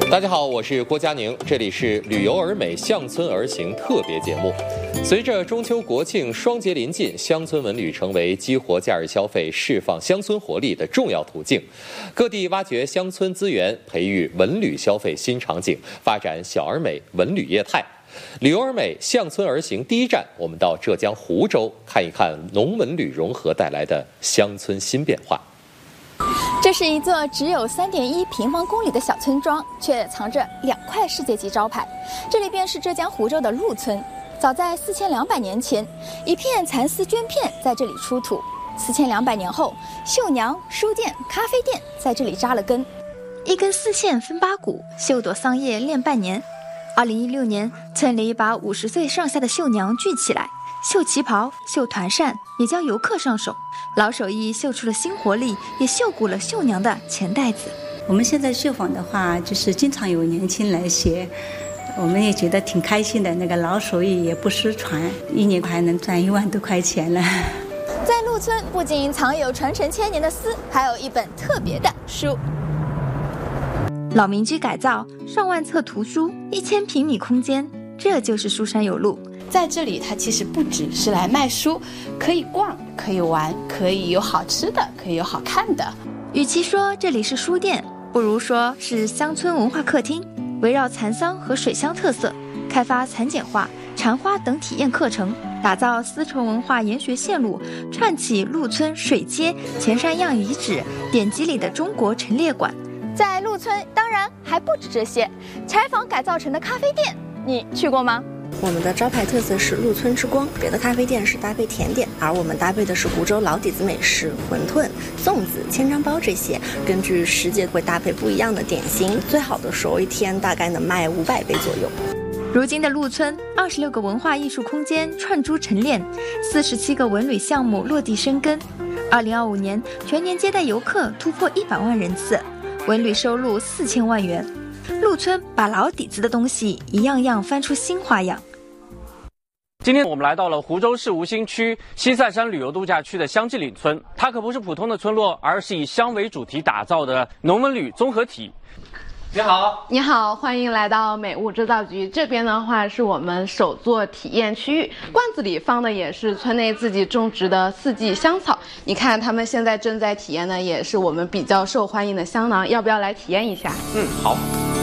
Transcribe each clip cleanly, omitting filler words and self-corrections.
大家好，我是郭佳宁，这里是旅游而美乡村而行特别节目。随着中秋国庆双节临近，乡村文旅成为激活假日消费、释放乡村活力的重要途径。各地挖掘乡村资源，培育文旅消费新场景，发展小而美文旅业态。旅游而美乡村而行第一站，我们到浙江湖州看一看农文旅融合带来的乡村新变化。 这是一座只有3.1平方公里的小村庄，却藏着2块世界级招牌。这里便是浙江湖州的陆村。早在4200年前，一片蚕丝绢片在这里出土。4200年后，绣娘、书店、咖啡店在这里扎了根。一根丝线分8股，绣朵桑叶练半年。2016年，村里把50岁上下的绣娘聚起来，绣旗袍、绣团扇，也教游客上手。老手艺绣出了新活力，也绣鼓了绣娘的钱袋子。 我们现在绣坊的话，就是经常有年轻来学，我们也觉得挺开心的。那个老手艺也不失传，一年还能赚1万多块钱了。 在陆村不仅藏有传承1000年的丝，还有一本特别的书。老民居改造，上万册图书，1000平米空间，这就是书山有路。 在这里，它其实不只是来卖书，可以逛，可以玩，可以有好吃的，可以有好看的。 与其说这里是书店，不如说是乡村文化客厅。围绕蚕桑和水乡特色，开发蚕茧画、缠花等体验课程，打造丝绸文化研学线路，串起陆村水街、钱山样遗址、典籍里的中国陈列馆。在陆村，当然还不止这些，柴房改造成的咖啡店，你去过吗？ 我们的招牌特色是陆村之光，别的咖啡店是搭配甜点，而我们搭配的是湖州老底子美食馄饨、粽子、千张包这些，根据时节会搭配不一样的点心，最好的时候一天大概能卖500杯左右。 如今的陆村，26个文化艺术空间串珠陈列，47个文旅项目落地生根。2025年全年接待游客突破100万人次，文旅收入4000万元。陆村把老底子的东西一样样翻出新花样。 今天我们来到了湖州市吴兴区西塞山旅游度假区的香积岭村，它可不是普通的村落，而是以香为主题打造的农文旅综合体。你好， 你好，欢迎来到美物制造局。这边的话是我们首座体验区域，罐子里放的也是村内自己种植的4季香草。你看他们现在正在体验的也是我们比较受欢迎的香囊，要不要来体验一下？ 好。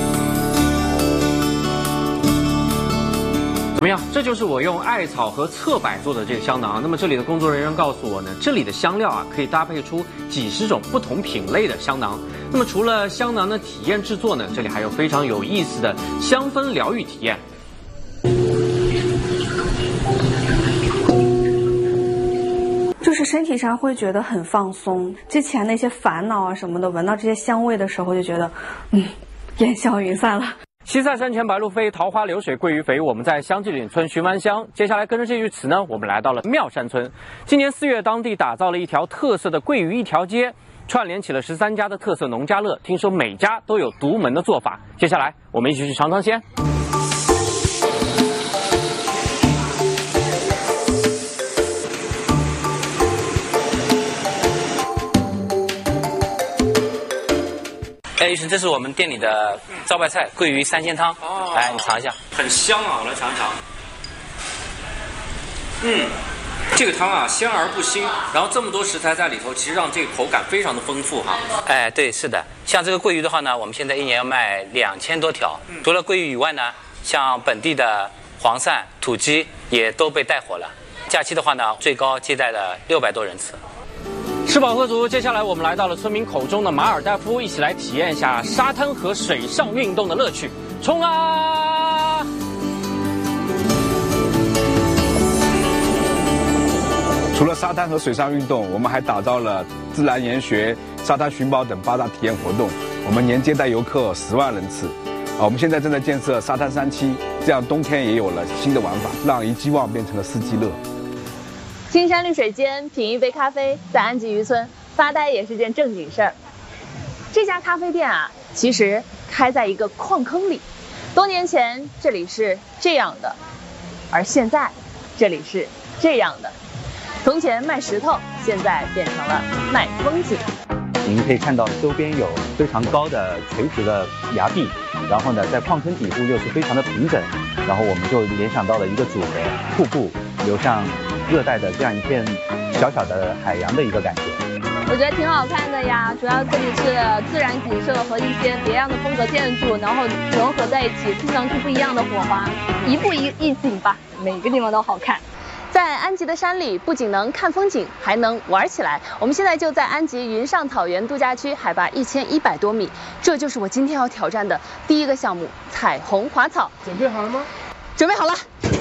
怎么样？这就是我用艾草和侧柏做的这个香囊。那么这里的工作人员告诉我呢，这里的香料啊可以搭配出几十种不同品类的香囊。那么除了香囊的体验制作呢，这里还有非常有意思的香氛疗愈体验。 就是身体上会觉得很放松，之前那些烦恼啊什么的，闻到这些香味的时候就觉得，烟消云散了。 西塞山前白鹭飞，桃花流水鳜鱼肥。我们在香积岭村寻完香，接下来跟着这句词呢，我们来到了妙山村。今年4月，当地打造了一条特色的鳜鱼一条街，串联起了13家的特色农家乐，听说每家都有独门的做法。接下来我们一起去尝尝鲜。 玉成，这是我们店里的招牌菜鳜鱼3鲜汤。来，你尝一下， 很香啊！我来尝一尝。这个汤啊，鲜而不腥，然后这么多食材在里头，其实让这个口感非常的丰富哈。 对，是的。像这个鳜鱼的话呢，我们现在1年要卖2000多条。除了鳜鱼以外呢，像本地的黄鳝、土鸡也都被带火了。假期的话呢，最高接待了600多人次。 吃饱喝足，接下来我们来到了村民口中的马尔代夫，一起来体验一下沙滩和水上运动的乐趣。冲啊！ 除了沙滩和水上运动，我们还打造了自然研学、沙滩寻宝等8大体验活动。我们年接待游客10万人次。我们现在正在建设沙滩3期，这样冬天也有了新的玩法，让遗迹旺变成了4季乐。 青山绿水间，品一杯咖啡，在安吉渔村发呆也是件正经事儿。这家咖啡店啊，其实开在一个矿坑里。多年前这里是这样的，而现在这里是这样的。从前卖石头，现在变成了卖风景。 您可以看到周边有非常高的垂直的崖壁， 然后呢，在矿坑底部又是非常的平整，然后我们就联想到了一个组合，瀑布流向热带的这样一片小小的海洋的一个感觉。 我觉得挺好看的呀，主要这里是自然景色和一些别样的风格建筑，然后融合在一起，碰撞出不一样的火花，一步一景吧，每个地方都好看。在安吉的山里，不仅能看风景，还能玩起来。我们现在就在安吉云上草原度假区，海拔1100多米，这就是我今天要挑战的第一个项目——彩虹滑草。 准备好了吗？ 准备好了。